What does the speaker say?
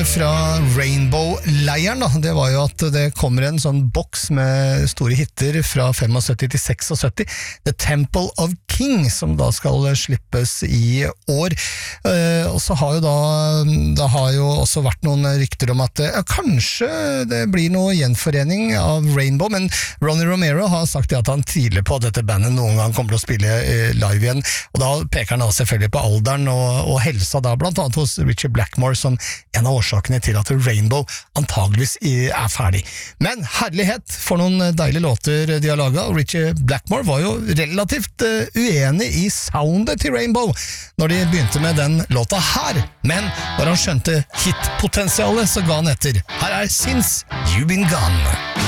fra Rainbow-leiren da, det var jo at det kommer en sånn boks med store hitter fra 75 til 76, The Temple of King, som da skal slippes i år. Og så har jo det har jo også vært noen rykter om at kanskje det blir noe gjenforening av Rainbow, men Ronny Romero har sagt at han tviler på at dette bandet noen gang kommer til å spille live igjen, og da peker han da selvfølgelig på alderen og helsa da, blant annet hos Richard Blackmore, som en av årsakene til at Rainbow antageligvis er ferdig. Men herlighet for noen deilige låter de har laget, og Richard Blackmore var jo relativt uenig i soundet til Rainbow når de begynte med den låta her, men når han skjønte hitpotensialet så ga han etter. Her er Since You've Been Gone.